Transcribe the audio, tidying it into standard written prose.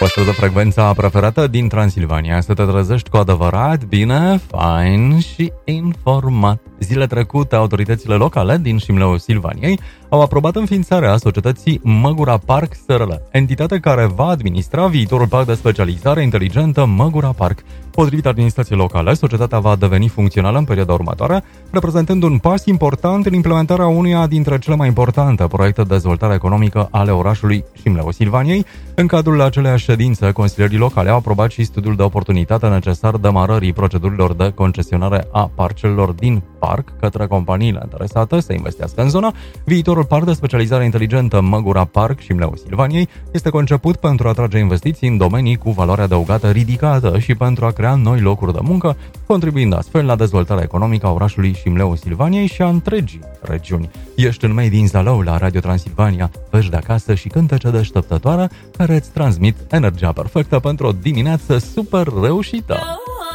Păstrează frecvența preferată din Transilvania să te trezești cu adevărat bine, fain și informat. Zile trecute, autoritățile locale din Șimleul Silvaniei au aprobat înființarea societății Măgura Park SRL, entitate care va administra viitorul parc de specializare inteligentă Măgura Park. Potrivit administrației locale, societatea va deveni funcțională în perioada următoare, reprezentând un pas important în implementarea unuia dintre cele mai importante proiecte de dezvoltare economică ale orașului Șimleul Silvaniei. În cadrul aceleiași ședințe, consilierii locale au aprobat și studiul de oportunitate necesar demarării procedurilor de concesionare a parcelelor din parc către companiile interesate să investească în zonă. Viitorul parc de specializare inteligentă Măgura Park Șimleul Silvaniei este conceput pentru a atrage investiții în domenii cu valoare adăugată ridicată și pentru a crea noi locuri de muncă, contribuind astfel la dezvoltarea economică a orașului Șimleul Silvaniei și a întregii regiuni. Ești în Made in Zalău la Radio Transilvania, vești de acasă și cântece deșteptătoare care îți transmit energia perfectă pentru o dimineață super reușită.